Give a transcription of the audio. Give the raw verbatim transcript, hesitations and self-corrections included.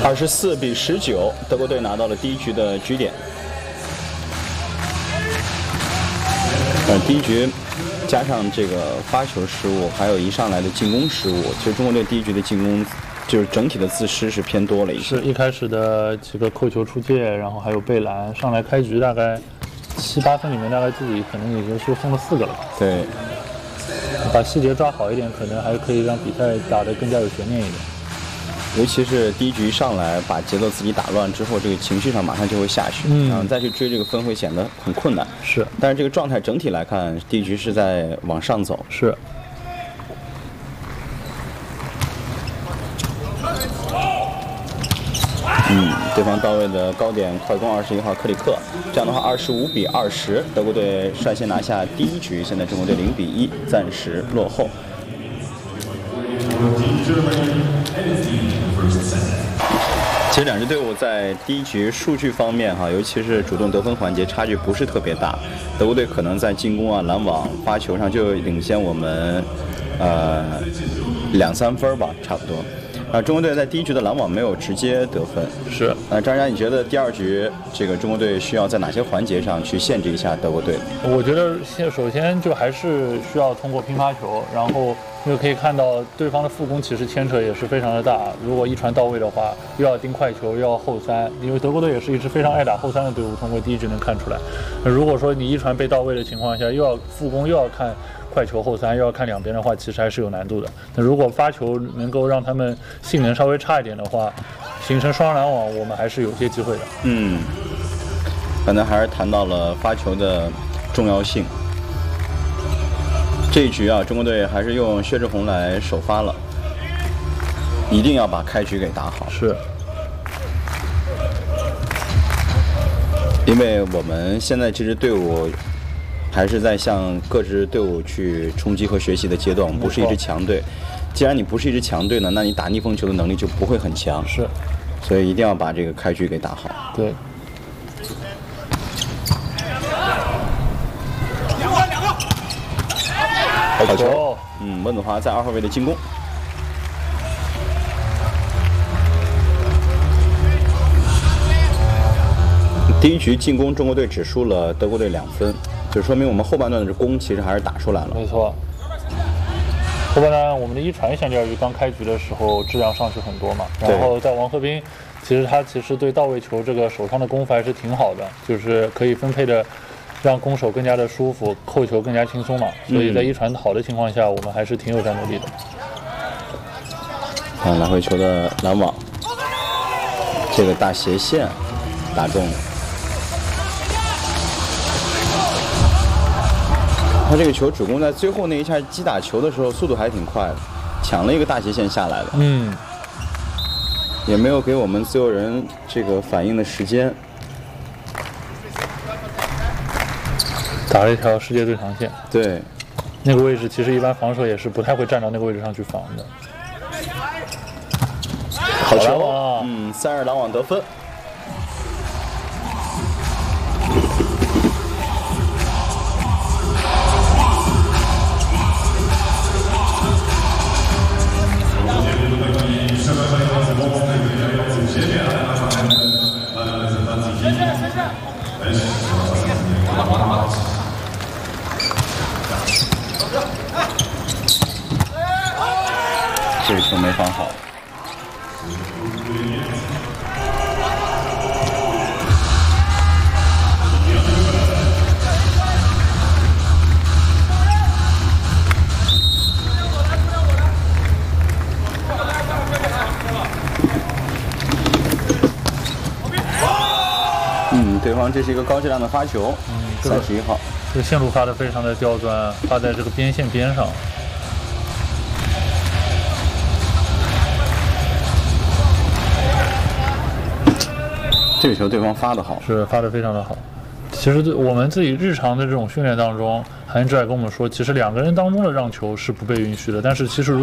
二十四比十九，德国队拿到了第一局的局点。呃，第一局加上这个发球失误，还有一上来的进攻失误，其实中国队第一局的进攻就是整体的自失是偏多了一些。 是一开始的几个扣球出界，然后还有背篮，上来开局大概七八分里面，大概自己可能也就是送了四个了吧。 对， 把细节抓好一点，可能还可以让比赛打得更加有悬念一点。 尤其是第一局上来把节奏自己打乱之后，这个情绪上马上就会下去， 嗯、 然后再去追这个分会显得很困难。 是， 但是这个状态整体来看，第一局是在往上走。 是。 嗯，对方到位的高点快攻二十一号克里克，这样的话二十五比二十，德国队率先拿下第一局，现在中国队零比一暂时落后。其实两支队伍在第一局数据方面哈，尤其是主动得分环节差距不是特别大。德国队可能在进攻啊、拦网、发球上就领先我们呃两三分吧，差不多。啊，中国队在第一局的拦网没有直接得分。 是。 呃，张佳，你觉得第二局这个中国队需要在哪些环节上去限制一下德国队？ 我觉得先首先就还是需要通过拼发球，然后因为可以看到对方的副攻其实牵扯也是非常的大。如果一传到位的话，又要盯快球，又要后三，因为德国队也是一支非常爱打后三的队伍，通过第一局能看出来。那如果说你一传被到位的情况下，又要副攻又要看快球后三，又要看两边的话，其实还是有难度的。那如果发球能够让他们性能稍微差一点的话，形成双拦网，我们还是有些机会的。 嗯，可能还是谈到了发球的重要性。这一局啊，中国队还是用薛之宏来首发了，一定要把开局给打好。 是， 因为我们现在这支队伍还是在向各支队伍去冲击和学习的阶段，我们不是一支强队。既然你不是一支强队呢，那你打逆风球的能力就不会很强。 是， 所以一定要把这个开局给打好。 对。 好球，嗯，温子华在二号位的进攻。第一局进攻，中国队只输了德国队两分，就说明我们后半段的攻其实还是打出来了。 没错，后半段我们的一传相较于刚开局的时候质量上去很多嘛，然后在王鹤斌，其实他其实对到位球这个手上的功夫还是挺好的，就是可以分配的。让攻手更加的舒服，扣球更加轻松嘛，所以在一传好的情况下，我们还是挺有战斗力的。 看来回球的拦网，这个大斜线打中了。他这个球主攻在最后那一下击打球的时候，速度还挺快的，抢了一个大斜线下来的。 嗯， 也没有给我们自由人这个反应的时间。 打了一条世界最长线， 对， 那个位置其实一般防守也是不太会站到那个位置上去防的。 好球啊！嗯，三二拦网得分。这个球没防好。嗯，对方这是一个高质量的发球，嗯，三十一号， 这个线路发的非常的刁钻，发在这个边线边上。 这个球对方发的好， 是发的非常的好。其实我们自己日常的这种训练当中，韩志也跟我们说，其实两个人当中的让球是不被允许的，但是其实如